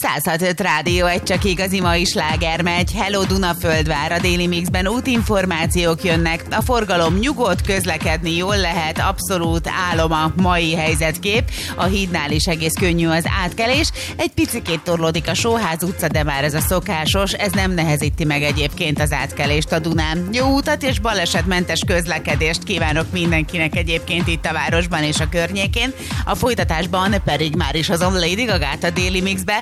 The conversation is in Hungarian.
106.5 rádió, egy csak igazi mai sláger megy. Hello Dunaföldvár, a Déli Mixben útinformációk jönnek. A forgalom nyugodt, közlekedni jól lehet, abszolút álom a mai helyzetkép. A hídnál is egész könnyű az átkelés. Egy picikét torlódik a Sóház utca, de már ez a szokásos, ez nem nehezíti meg egyébként az átkelést a Dunán. Jó utat és balesetmentes közlekedést kívánok mindenkinek egyébként itt a városban és a környékén. A folytatásban pedig már is hozom Lady Gagát a Déli Mixbe.